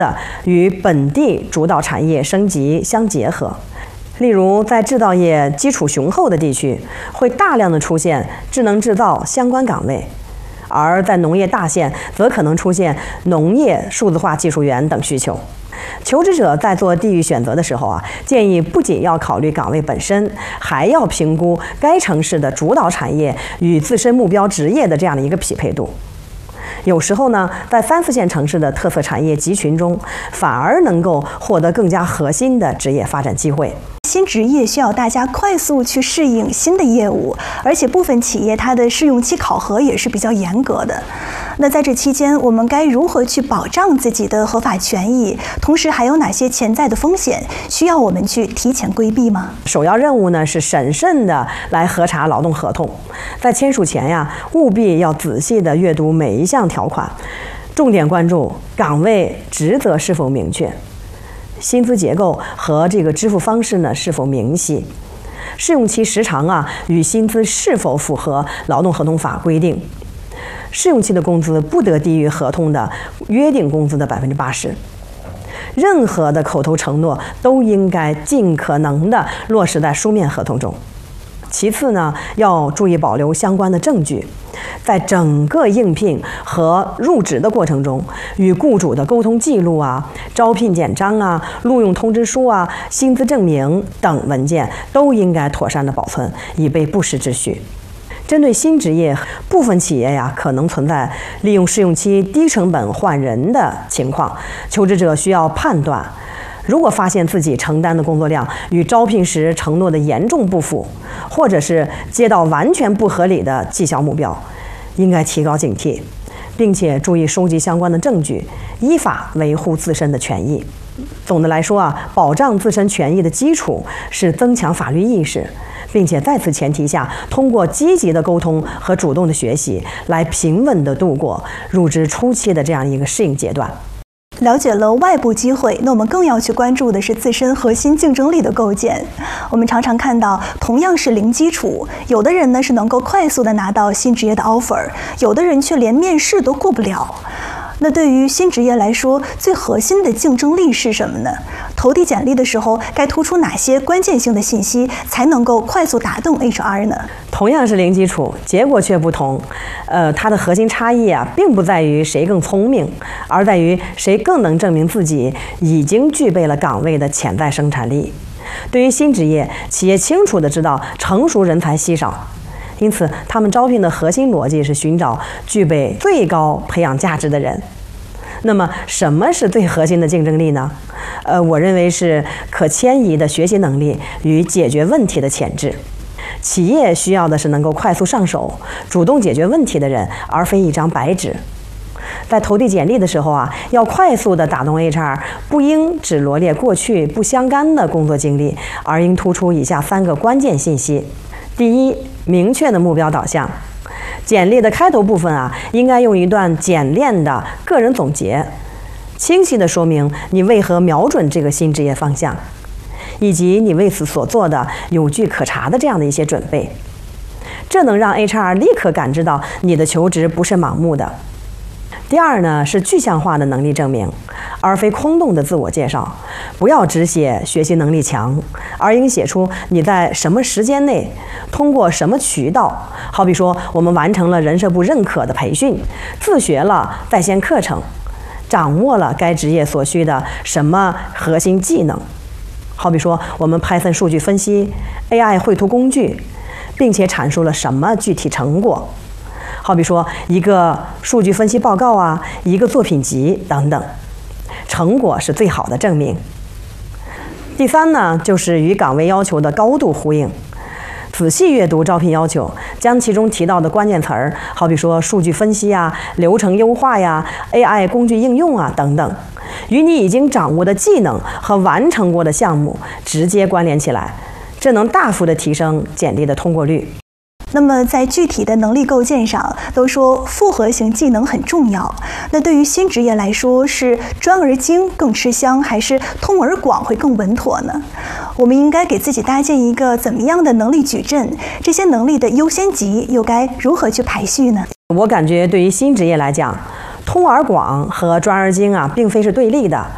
的与本地主导产业升级相结合。例如，在制造业基础雄厚的地区，会大量的出现智能制造相关岗位；而在农业大县，则可能出现农业数字化技术员等需求。求职者在做地域选择的时候建议不仅要考虑岗位本身，还要评估该城市的主导产业与自身目标职业的这样的一个匹配度。有时候呢，在3、4线城市的特色产业集群中，反而能够获得更加核心的职业发展机会。 新职业需要大家快速去适应新的业务，而且部分企业它的试用期考核也是比较严格的。那在这期间，我们该如何去保障自己的合法权益？同时，还有哪些潜在的风险需要我们去提前规避吗？ 首要任务呢是审慎的来核查劳动合同，在签署前务必要仔细的阅读每一项条款，重点关注岗位职责是否明确，薪资结构和这个支付方式呢是否明晰，试用期时长与薪资是否符合劳动合同法规定，试用期的工资不得低于合同的约定工资的80%。任何的口头承诺都应该尽可能的落实在书面合同中。其次呢，要注意保留相关的证据，在整个应聘和入职的过程中，与雇主的沟通记录招聘简章录用通知书薪资证明等文件都应该妥善的保存，以备不时之需。针对新职业，部分企业可能存在利用试用期低成本换人的情况，求职者需要判断，如果发现自己承担的工作量与招聘时承诺的严重不符，或者是接到完全不合理的绩效目标，应该提高警惕，并且注意收集相关的证据，依法维护自身的权益。总的来说保障自身权益的基础是增强法律意识，并且在此前提下，通过积极的沟通和主动的学习，来平稳地度过入职初期的这样一个适应阶段。 了解了外部机会，那我们更要去关注的是自身核心竞争力的构建。我们常常看到，同样是零基础，有的人呢是能够快速的拿到新职业的 offer， 有的人却连面试都过不了。那对于新职业来说，最核心的竞争力是什么呢？投递简历的时候，该突出哪些关键性的信息，才能够快速打动 HR 呢？ 同样是零基础，结果却不同。它的核心差异并不在于谁更聪明，而在于谁更能证明自己已经具备了岗位的潜在生产力。对于新职业，企业清楚地知道成熟人才稀少，因此他们招聘的核心逻辑是寻找具备最高培养价值的人。那么什么是最核心的竞争力呢？我认为是可迁移的学习能力与解决问题的潜质。企业需要的是能够快速上手、主动解决问题的人，而非一张白纸。在投递简历的时候要快速的打动 HR， 不应只罗列过去不相干的工作经历，而应突出以下3个关键信息。第一，明确的目标导向。简历的开头部分应该用一段简练的个人总结，清晰地说明你为何瞄准这个新职业方向，以及你为此所做的有据可查的这样的一些准备。这能让 HR 立刻感知到你的求职不是盲目的。第二呢，是具象化的能力证明，而非空洞的自我介绍。不要只写学习能力强，而应写出你在什么时间内通过什么渠道，好比说我们完成了人社部认可的培训，自学了在线课程，掌握了该职业所需的什么核心技能，好比说我们 Python 数据分析、AI 绘图工具，并且阐述了什么具体成果，好比说一个数据分析报告一个作品集等等，成果是最好的证明。第三呢，就是与岗位要求的高度呼应。仔细阅读招聘要求，将其中提到的关键词儿，好比说数据分析流程优化AI 工具应用等等，与你已经掌握的技能和完成过的项目直接关联起来，这能大幅的提升简历的通过率。 那么在具体的能力构建上，都说复合型技能很重要。那对于新职业来说，是专而精更吃香，还是通而广会更稳妥呢？我们应该给自己搭建一个怎么样的能力矩阵？这些能力的优先级又该如何去排序呢？ 我感觉对于新职业来讲，通而广和专而精并非是对立的。